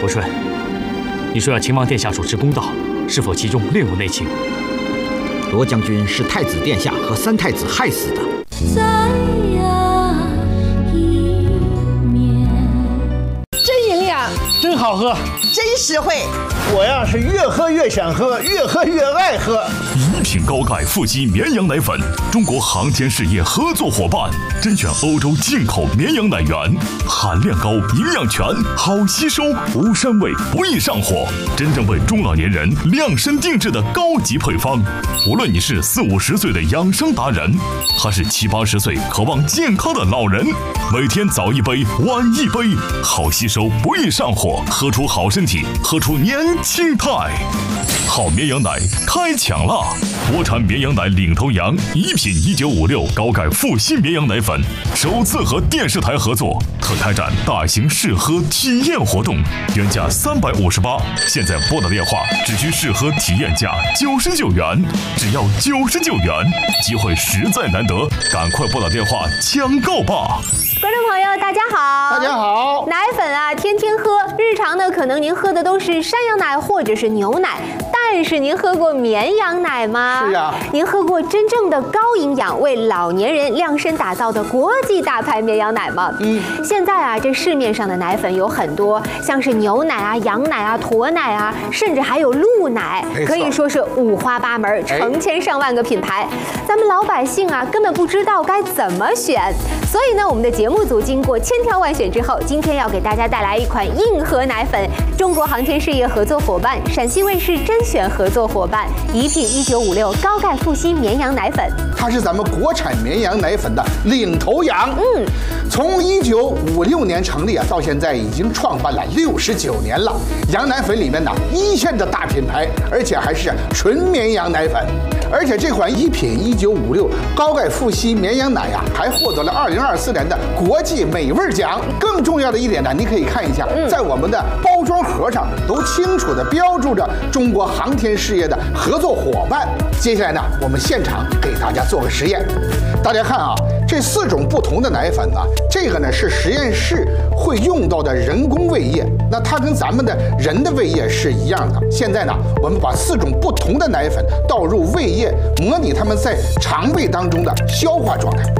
吴顺，你说要秦王殿下主持公道，是否其中另有内情？ 罗将军是太子殿下和三太子害死的。 再呀一面， 真营养， 真好喝， 真实惠。 我呀是越喝越想喝，越喝越爱喝。 一品高钙富硒绵羊奶粉，中国航天事业合作伙伴，甄选欧洲进口绵羊奶源，含量高，营养全，好吸收，无膻味，不易上火，真正为中老年人量身定制的高级配方。无论你是40、50岁的养生达人，还是70、80岁渴望健康的老人，每天早一杯，晚一杯，好吸收，不易上火，喝出好身体，喝出年轻态。好绵羊奶开抢啦！国产绵羊奶领头羊，一品1956高钙富硒绵羊奶粉，首次和电视台合作，特开展大型试喝体验活动，原价358，现在拨打电话只需试喝体验价99元，只要99元，机会实在难得，赶快拨打电话抢购吧！ 观众朋友，大家好！ 大家好。 奶粉啊，天天喝，日常呢可能您喝的都是山羊奶或者是牛奶，但是您喝过绵羊奶吗？ 是呀。 您喝过真正的高营养、为老年人量身打造的国际大牌绵羊奶吗？现在啊，这市面上的奶粉有很多，像是牛奶啊、羊奶啊、驼奶啊，甚至还有鹿奶，可以说是五花八门，成千上万个品牌。咱们老百姓啊，根本不知道该怎么选，所以呢，我们的节目组经过千挑万选之后，今天要给大家带来一款硬核奶粉，中国航天事业合作伙伴、陕西卫视甄选合作伙伴，一品1956高钙富硒绵羊奶粉。 它是咱们国产绵羊奶粉的领头羊。从1956年成立啊，到现在已经创办了69年了。羊奶粉里面呢，一线的大品牌，而且还是纯绵羊奶粉。而且这款一品1956高钙富硒绵羊奶呀，还获得了2024年的国际美味奖。更重要的一点呢，你可以看一下，在我们的包装盒上都清楚地标注着中国航天事业的合作伙伴。接下来呢，我们现场给大家做个实验。大家看啊，这4种不同的奶粉呢，这个呢是实验室会用到的人工胃液，那它跟咱们的人的胃液是一样的。现在呢，我们把4种不同的奶粉倒入胃液，模拟它们在肠胃当中的消化状态。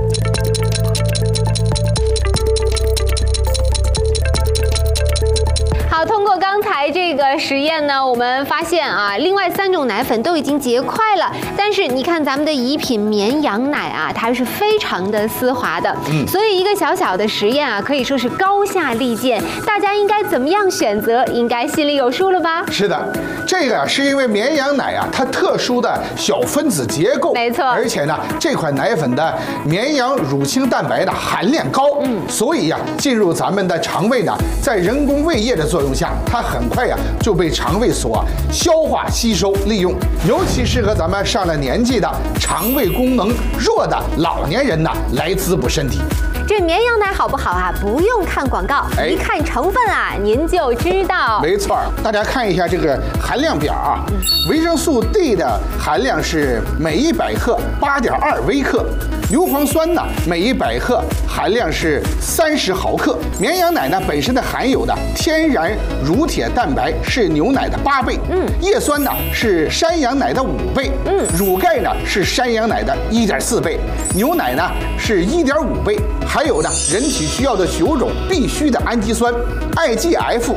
好，通过刚才这个实验呢，我们发现啊，另外3种奶粉都已经结块了，但是你看咱们的一品绵羊奶啊，它是非常的丝滑的，所以一个小小的实验啊，可以说是高下立见。大家应该怎么样选择，应该心里有数了吧？ 是的，这个是因为绵羊奶啊，它特殊的小分子结构， 没错， 而且呢，这款奶粉的绵羊乳清蛋白的含量高，所以呀，进入咱们的肠胃呢，在人工胃液的作用下，它很快呀就被肠胃所消化吸收利用，尤其适合咱们上了年纪的肠胃功能弱的老年人呢来滋补身体。 这绵羊奶好不好啊？不用看广告，一看成分啊，您就知道。 没错，大家看一下这个含量表啊，维生素 D 的含量是每100克8.2微克，硫磺酸呢每100克含量是30毫克。绵羊奶呢本身的含有的天然乳铁蛋白是牛奶的8倍，叶酸呢是山羊奶的5倍，乳钙呢是山羊奶的1.4倍，牛奶呢是1.5倍。还有呢，人体需要的9种必需的氨基酸，IGF